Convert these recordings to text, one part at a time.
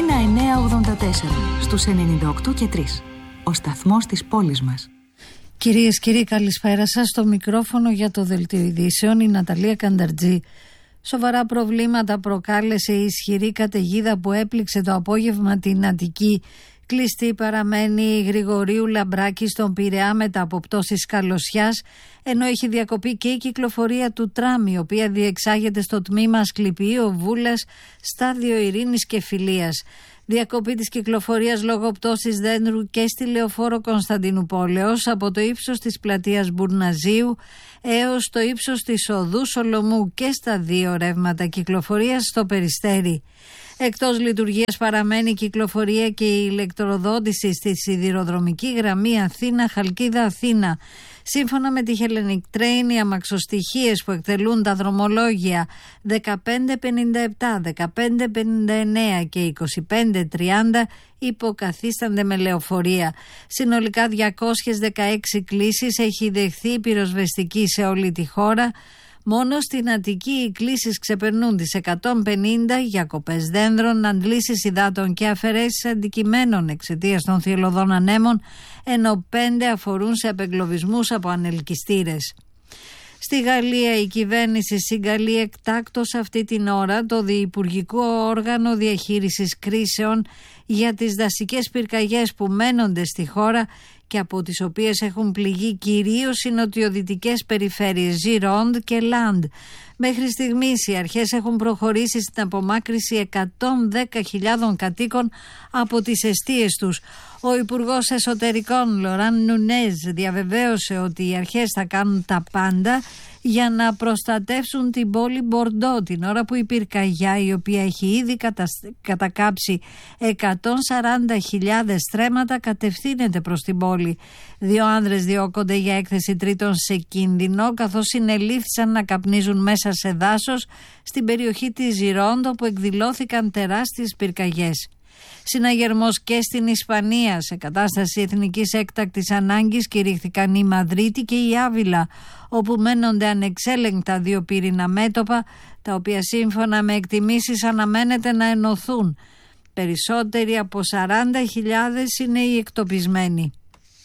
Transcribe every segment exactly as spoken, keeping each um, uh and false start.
Αθήνα εννιακόσια ογδόντα τέσσερα, στους ενενήντα οκτώ και τρία. Ο σταθμός της πόλης μας. Κυρίες και κύριοι, καλησπέρα σας. Στο μικρόφωνο για το Δελτίο Ειδήσεων η Ναταλία Κανταρτζή. Σοβαρά προβλήματα προκάλεσε η ισχυρή καταιγίδα που έπληξε το απόγευμα την Αττική. Κλειστή παραμένει η Γρηγορίου Λαμπράκη στον Πειραιά μετά από πτώσεις καλωσιάς, ενώ έχει διακοπεί και η κυκλοφορία του τραμ, η οποία διεξάγεται στο τμήμα Ασκληπιείο Βούλας, στάδιο Ειρήνης και Φιλίας. Διακοπή της κυκλοφορίας λόγω πτώσης δέντρου και στη λεωφόρο Κωνσταντινουπόλεως από το ύψος της πλατείας Μπουρναζίου έως το ύψος της οδού Σολομού και στα δύο ρεύματα κυκλοφορίας στο Περιστέρι. Εκτός λειτουργίας παραμένει η κυκλοφορία και η ηλεκτροδότηση στη σιδηροδρομική γραμμή Αθήνα-Χαλκίδα-Αθήνα. Σύμφωνα με τη Hellenic Train, οι αμαξοστοιχίες που εκτελούν τα δρομολόγια δεκαπέντε πενήντα επτά, δεκαπέντε πενήντα εννέα και είκοσι πέντε τριάντα υποκαθίστανται με λεωφορεία. Συνολικά διακόσιες δεκαέξι κλήσεις έχει δεχθεί η πυροσβεστική σε όλη τη χώρα. Μόνο στην Αττική οι κλήσεις ξεπερνούν τις εκατόν πενήντα για κοπές δένδρων, αντλήσεις υδάτων και αφαιρέσεις αντικειμένων εξαιτίας των θυελλωδών ανέμων, ενώ πέντε αφορούν σε απεγκλωβισμούς από ανελκυστήρες. Στη Γαλλία η κυβέρνηση συγκαλεί εκτάκτως αυτή την ώρα το Διυπουργικό Όργανο Διαχείρισης Κρίσεων για τις δασικές πυρκαγιές που μένονται στη χώρα και από τις οποίες έχουν πληγεί κυρίως οι νοτιοδυτικές περιφέρειες Gironde και Land. Μέχρι στιγμής οι αρχές έχουν προχωρήσει στην απομάκρυση εκατόν δέκα χιλιάδων κατοίκων από τις εστίες τους. Ο Υπουργός Εσωτερικών Λοράν Νουνέζ διαβεβαίωσε ότι οι αρχές θα κάνουν τα πάντα για να προστατεύσουν την πόλη Μπορντό την ώρα που η πυρκαγιά, η οποία έχει ήδη κατα... κατακάψει εκατόν σαράντα χιλιάδες στρέμματα, κατευθύνεται προς την πόλη. Δύο άνδρες διώκονται για έκθεση τρίτων σε κίνδυνο, καθώς συνελήφθησαν να καπνίζουν μέσα σε δάσος στην περιοχή της Gironde, όπου εκδηλώθηκαν τεράστιες πυρκαγιές. Συναγερμός και στην Ισπανία. Σε κατάσταση εθνικής έκτακτης ανάγκης κηρύχθηκαν η Μαδρίτη και η Άβυλα, όπου μένονται ανεξέλεγκτα δύο πύρινα μέτωπα, τα οποία σύμφωνα με εκτιμήσεις αναμένεται να ενωθούν. Περισσότεροι από σαράντα χιλιάδες είναι οι εκτοπισμένοι.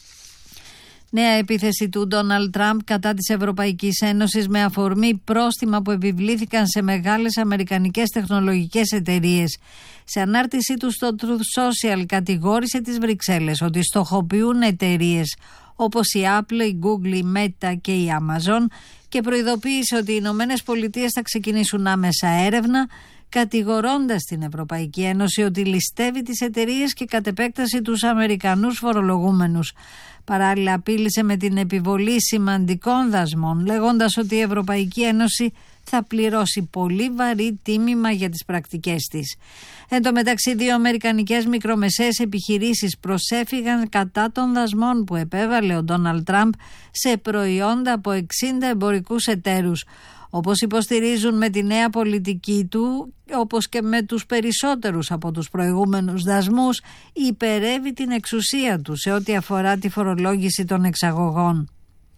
Νέα επίθεση του Ντόναλντ Τραμπ κατά της Ευρωπαϊκής Ένωσης με αφορμή πρόστιμα που επιβλήθηκαν σε μεγάλες αμερικανικές τεχνολογικές εταιρείες. Σε ανάρτησή του στο Truth Social κατηγόρησε τις Βρυξέλλες ότι στοχοποιούν εταιρείες όπως η Apple, η Google, η Meta και η Amazon και προειδοποίησε ότι οι Ηνωμένες Πολιτείες θα ξεκινήσουν άμεσα έρευνα, κατηγορώντας την Ευρωπαϊκή Ένωση ότι ληστεύει τις εταιρείες και κατ' επέκταση τους Αμερικανούς φορολογούμενους. Παράλληλα απείλησε με την επιβολή σημαντικών δασμών, λέγοντας ότι η Ευρωπαϊκή Ένωση θα πληρώσει πολύ βαρύ τίμημα για τις πρακτικές της. Εν τω μεταξύ, δύο αμερικανικές μικρομεσαίες επιχειρήσεις προσέφυγαν κατά των δασμών που επέβαλε ο Ντόναλντ Τραμπ σε προϊόντα από εξήντα εμπορικούς εταίρους. Όπως υποστηρίζουν με τη νέα πολιτική του, όπως και με τους περισσότερους από τους προηγούμενους δασμούς, υπερεύει την εξουσία του σε ό,τι αφορά τη φορολόγηση των εξαγωγών.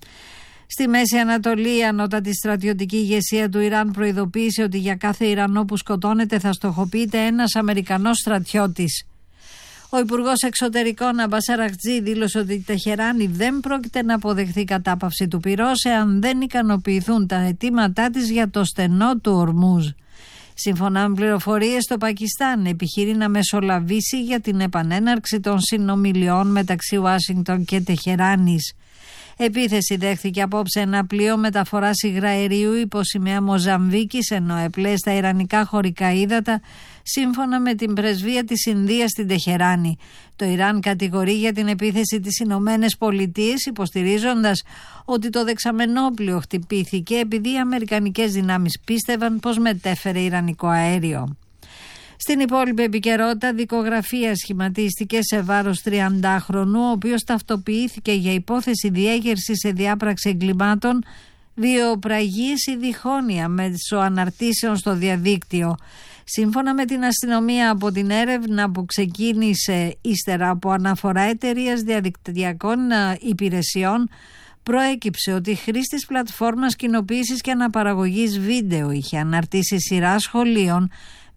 Στη Μέση Ανατολή, η ανώτατη στρατιωτική ηγεσία του Ιράν προειδοποίησε ότι για κάθε Ιρανό που σκοτώνεται θα στοχοποιείται ένας Αμερικανός στρατιώτης. Ο Υπουργός Εξωτερικών Αμπάς Αραχτζή δήλωσε ότι η Τεχεράνη δεν πρόκειται να αποδεχθεί κατάπαυση του πυρός εάν δεν ικανοποιηθούν τα αιτήματά της για το στενό του Ορμούζ. Σύμφωνα με πληροφορίες, το Πακιστάν επιχειρεί να μεσολαβήσει για την επανέναρξη των συνομιλιών μεταξύ Ουάσιγκτον και Τεχεράνης. Επίθεση δέχθηκε απόψε ένα πλοίο μεταφοράς υγραερίου υπό σημαία Μοζαμβίκης, ενώ έπλεε στα ιρανικά χωρικά ύδατα, σύμφωνα με την πρεσβεία της Ινδίας στην Τεχεράνη. Το Ιράν κατηγορεί για την επίθεση τις Ηνωμένες Πολιτείες, υποστηρίζοντας ότι το δεξαμενόπλοιο χτυπήθηκε επειδή οι αμερικανικές δυνάμεις πίστευαν πως μετέφερε ιρανικό αέριο. Στην υπόλοιπη επικαιρότητα, δικογραφία σχηματίστηκε σε βάρος τριαντάχρονου, ο οποίος ταυτοποιήθηκε για υπόθεση διέγερση σε διάπραξη εγκλημάτων, βιοπραγίες ή διχόνοια μέσω αναρτήσεων στο διαδίκτυο. Σύμφωνα με την αστυνομία, από την έρευνα που ξεκίνησε ύστερα από αναφορά εταιρείας διαδικτυακών υπηρεσιών, προέκυψε ότι χρήστης πλατφόρμας κοινοποίησης και αναπαραγωγής βίντεο είχε αναρτήσει σειρά σχολείων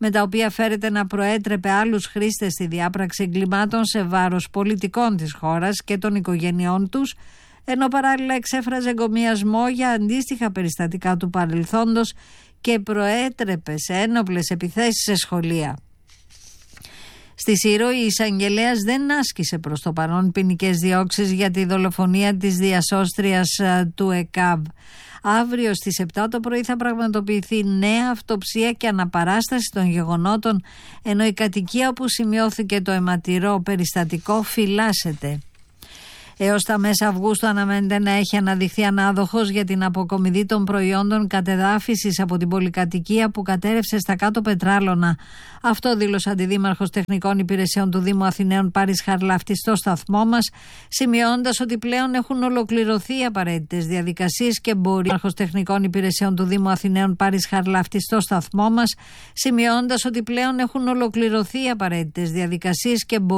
με τα οποία φέρεται να προέτρεπε άλλους χρήστες στη διάπραξη εγκλημάτων σε βάρος πολιτικών της χώρας και των οικογενειών τους, ενώ παράλληλα εξέφραζε εγκομιασμό για αντίστοιχα περιστατικά του παρελθόντος και προέτρεπε σε ένοπλες επιθέσεις σε σχολεία. Στη Σύρο η εισαγγελέας δεν άσκησε προς το παρόν ποινικές διώξεις για τη δολοφονία της διασώστριας του ΕΚΑΒ. Αύριο στις επτά το πρωί θα πραγματοποιηθεί νέα αυτοψία και αναπαράσταση των γεγονότων, ενώ η κατοικία όπου σημειώθηκε το αιματηρό περιστατικό φυλάσσεται. Έως τα μέσα Αυγούστου αναμένεται να έχει αναδειχθεί ανάδοχος για την αποκομιδή των προϊόντων κατεδάφισης από την πολυκατοικία που κατέρευσε στα κάτω Πετράλωνα. Αυτό δήλωσε αντιδήμαρχος τεχνικών υπηρεσιών του Δήμου Αθηναίων Πάρης Χαρλάφτης στο σταθμό μας, σημειώντας ότι πλέον έχουν ολοκληρωθεί οι απαραίτητες διαδικασίες και μπορεί. Αντιδήμαρχος τεχνικών υπηρεσιών του Δήμου Αθηναίων Πάρης Χαρλάφτης στο σταθμό μας, σημειώντας ότι πλέον έχουν ολοκληρωθεί οι απαραίτητες διαδικασίες και μπορεί.